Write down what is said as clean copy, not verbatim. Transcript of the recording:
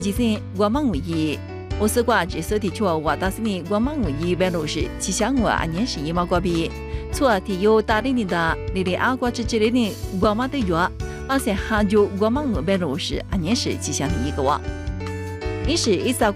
以前我们无意，我是挂只手提车，我当时呢我们无意白路是，吉祥我年是一毛过比，错提有大的的，你的阿瓜之之类的，我们的药，而且还就我们白路是年是吉祥的一个我，你是一早。